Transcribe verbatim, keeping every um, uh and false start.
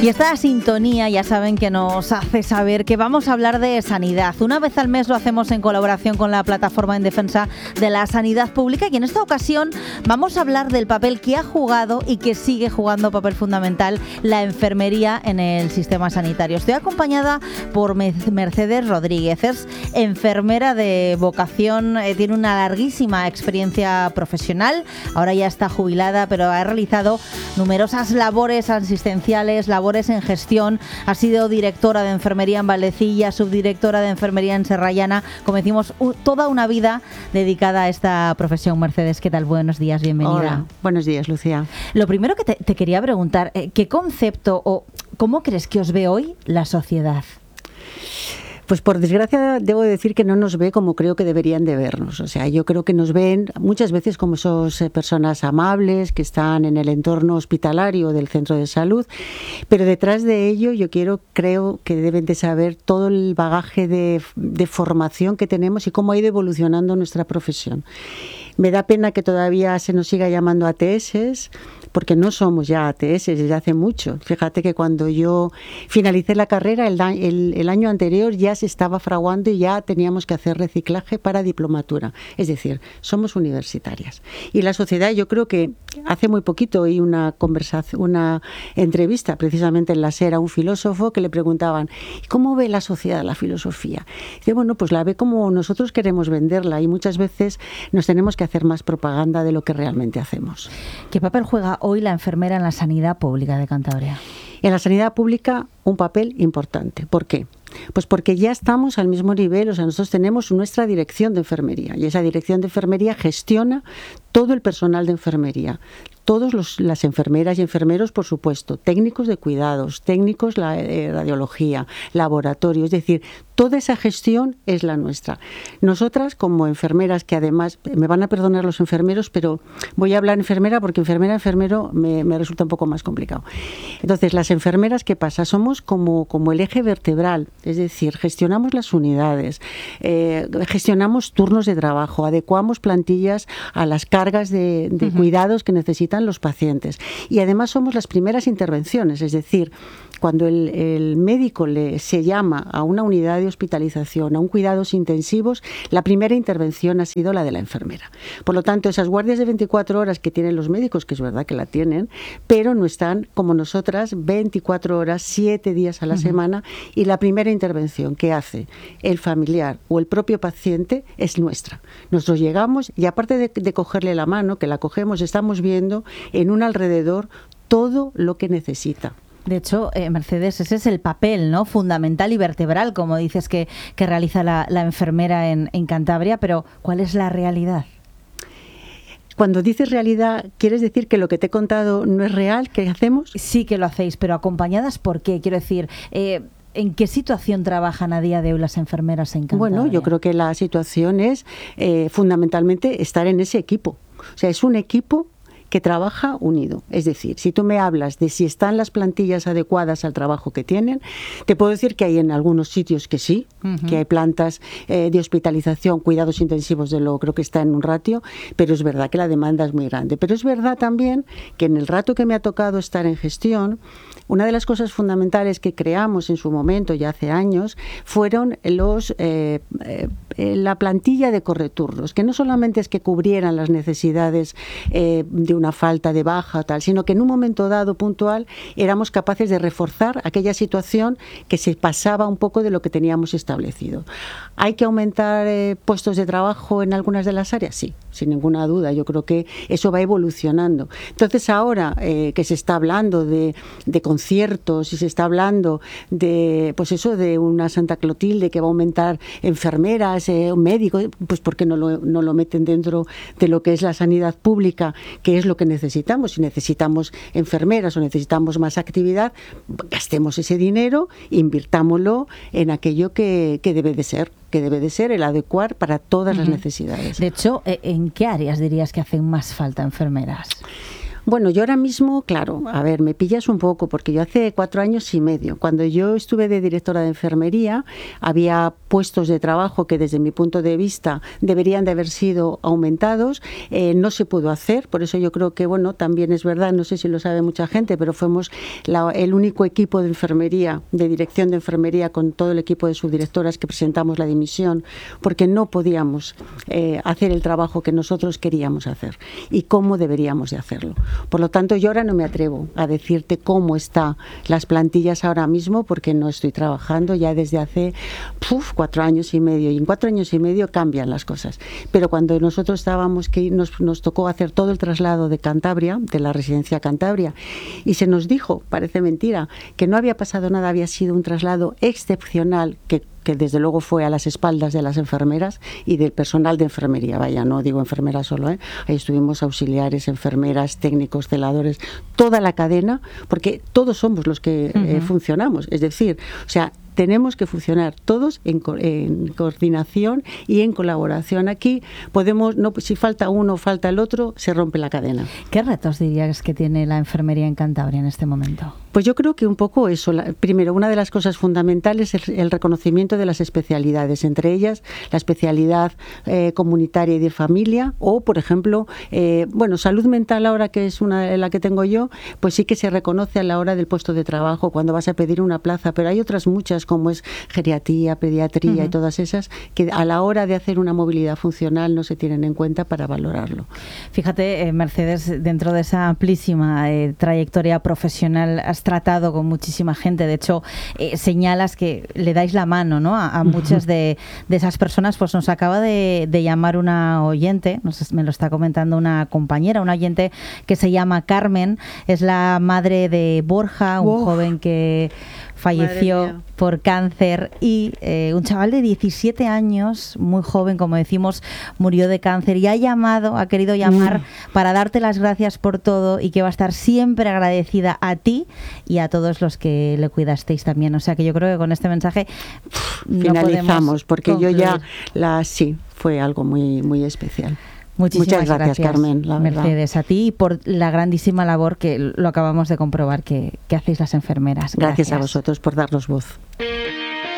Y esta sintonía ya saben que nos hace saber que vamos a hablar de sanidad. Una vez al mes lo hacemos en colaboración con la Plataforma en Defensa de la Sanidad Pública y en esta ocasión vamos a hablar del papel que ha jugado y que sigue jugando papel fundamental la enfermería en el sistema sanitario. Estoy acompañada por Mercedes Rodríguez, es enfermera de vocación, eh, tiene una larguísima experiencia profesional, ahora ya está jubilada, pero ha realizado numerosas labores asistenciales, labores en gestión, ha sido directora de enfermería en Valdecilla, subdirectora de enfermería en Serrallana, como decimos, u- toda una vida dedicada a esta profesión. Mercedes, ¿qué tal? Buenos días, bienvenida. Hola, buenos días, Lucía. Lo primero que te, te quería preguntar, eh, ¿qué concepto o cómo crees que os ve hoy la sociedad? Pues por desgracia debo decir que no nos ve como creo que deberían de vernos. O sea, yo creo que nos ven muchas veces como esos eh, personas amables que están en el entorno hospitalario del centro de salud, pero detrás de ello yo quiero, creo que deben de saber todo el bagaje de, de formación que tenemos y cómo ha ido evolucionando nuestra profesión. Me da pena que todavía se nos siga llamando A T S, porque no somos ya A T S desde hace mucho. Fíjate que cuando yo finalicé la carrera, el, el, el año anterior ya se estaba fraguando y ya teníamos que hacer reciclaje para diplomatura. Es decir, somos universitarias. Y la sociedad, yo creo que hace muy poquito oí una conversación, una entrevista precisamente en la SER a un filósofo que le preguntaban, ¿cómo ve la sociedad la filosofía? Y dice, bueno, pues la ve como nosotros queremos venderla y muchas veces nos tenemos que hacer más propaganda de lo que realmente hacemos. ¿Qué papel juega hoy la enfermera en la sanidad pública de Cantabria? En la sanidad pública un papel importante. ¿Por qué? Pues porque ya estamos al mismo nivel, o sea, nosotros tenemos nuestra dirección de enfermería y esa dirección de enfermería gestiona todo el personal de enfermería. Todas las enfermeras y enfermeros, por supuesto, técnicos de cuidados, técnicos de radiología, laboratorio, es decir, toda esa gestión es la nuestra. Nosotras, como enfermeras, que además, me van a perdonar los enfermeros, pero voy a hablar enfermera porque enfermera, enfermero me, me resulta un poco más complicado. Entonces, las enfermeras, ¿qué pasa? Somos como, como el eje vertebral, es decir, gestionamos las unidades, eh, gestionamos turnos de trabajo, adecuamos plantillas a las cargas de, de uh-huh. cuidados que necesitan los pacientes. Y además somos las primeras intervenciones, es decir, cuando el, el médico le, se llama a una unidad de hospitalización, a un cuidados intensivos, la primera intervención ha sido la de la enfermera. Por lo tanto, esas guardias de veinticuatro horas que tienen los médicos, que es verdad que la tienen, pero no están como nosotras veinticuatro horas, siete días a la uh-huh. semana, y la primera intervención que hace el familiar o el propio paciente es nuestra. Nosotros llegamos y aparte de, de cogerle la mano, que la cogemos, estamos viendo en un alrededor todo lo que necesita. De hecho, eh, Mercedes, ese es el papel, ¿no?, fundamental y vertebral, como dices, que, que realiza la, la enfermera en, en Cantabria, pero ¿cuál es la realidad? Cuando dices realidad, ¿quieres decir que lo que te he contado no es real? ¿Qué hacemos? Sí que lo hacéis, pero acompañadas, ¿por qué? Quiero decir, eh, ¿en qué situación trabajan a día de hoy las enfermeras en Cantabria? Bueno, yo creo que la situación es eh, fundamentalmente estar en ese equipo. O sea, es un equipo que trabaja unido. Es decir, si tú me hablas de si están las plantillas adecuadas al trabajo que tienen, te puedo decir que hay en algunos sitios que sí, uh-huh. que hay plantas eh, de hospitalización, cuidados intensivos, de lo creo que está en un ratio, pero es verdad que la demanda es muy grande. Pero es verdad también que en el rato que me ha tocado estar en gestión, una de las cosas fundamentales que creamos en su momento, ya hace años, fueron los eh, eh, la plantilla de correturnos, que no solamente es que cubrieran las necesidades eh, de una falta de baja tal, sino que en un momento dado puntual éramos capaces de reforzar aquella situación que se pasaba un poco de lo que teníamos establecido. ¿Hay que aumentar eh, puestos de trabajo en algunas de las áreas? Sí, sin ninguna duda. Yo creo que eso va evolucionando. Entonces ahora eh, que se está hablando de, de conciertos y se está hablando de, pues eso, de una Santa Clotilde que va a aumentar enfermeras, eh, médicos, pues ¿por qué no lo, no lo meten dentro de lo que es la sanidad pública, que es lo que necesitamos? Si necesitamos enfermeras o necesitamos más actividad, gastemos ese dinero, invirtámoslo en aquello que, que debe de ser, que debe de ser el adecuar para todas uh-huh. las necesidades. De hecho, ¿en qué áreas dirías que hacen más falta enfermeras? Bueno, yo ahora mismo, claro, a ver, me pillas un poco, porque yo hace cuatro años y medio, cuando yo estuve de directora de enfermería, había puestos de trabajo que desde mi punto de vista deberían de haber sido aumentados, eh, no se pudo hacer, por eso yo creo que, bueno, también es verdad, no sé si lo sabe mucha gente, pero fuimos la, el único equipo de enfermería, de dirección de enfermería, con todo el equipo de subdirectoras que presentamos la dimisión, porque no podíamos eh, hacer el trabajo que nosotros queríamos hacer y cómo deberíamos de hacerlo. Por lo tanto, yo ahora no me atrevo a decirte cómo están las plantillas ahora mismo, porque no estoy trabajando ya desde hace uf, cuatro años y medio, y en cuatro años y medio cambian las cosas. Pero cuando nosotros estábamos, que nos, nos tocó hacer todo el traslado de Cantabria, de la residencia Cantabria, y se nos dijo, parece mentira, que no había pasado nada, había sido un traslado excepcional, que que desde luego fue a las espaldas de las enfermeras y del personal de enfermería, vaya, no digo enfermeras solo, ¿eh? Ahí estuvimos auxiliares, enfermeras, técnicos, celadores, toda la cadena, porque todos somos los que uh-huh. eh, funcionamos, es decir, o sea, tenemos que funcionar todos en, co- en coordinación y en colaboración. Aquí podemos, no, si falta uno o falta el otro, se rompe la cadena. ¿Qué retos dirías que tiene la enfermería en Cantabria en este momento? Pues yo creo que un poco eso. La, primero, una de las cosas fundamentales es el, el reconocimiento de las especialidades, entre ellas la especialidad eh, comunitaria y de familia, o, por ejemplo, eh, bueno, salud mental ahora, que es una la que tengo yo, pues sí que se reconoce a la hora del puesto de trabajo, cuando vas a pedir una plaza, pero hay otras muchas, como es geriatría, pediatría uh-huh. y todas esas, que a la hora de hacer una movilidad funcional no se tienen en cuenta para valorarlo. Fíjate, eh, Mercedes, dentro de esa amplísima eh, trayectoria profesional has tratado con muchísima gente, de hecho eh, señalas que le dais la mano, ¿no? a, a muchas de, de esas personas. Pues nos acaba de, de llamar una oyente, nos, me lo está comentando una compañera, una oyente que se llama Carmen, es la madre de Borja, un oh. joven que falleció por cáncer, y eh, un chaval de diecisiete años, muy joven, como decimos, murió de cáncer, y ha llamado, ha querido llamar mm. para darte las gracias por todo, y que va a estar siempre agradecida a ti y a todos los que le cuidasteis también. O sea que yo creo que con este mensaje no finalizamos, porque concluir. Yo ya la sí, fue algo muy muy especial. Muchísimas Muchas gracias, gracias, Carmen, la Mercedes, verdad. a ti, y por la grandísima labor que lo acabamos de comprobar que, que hacéis las enfermeras. Gracias, gracias a vosotros por darnos voz.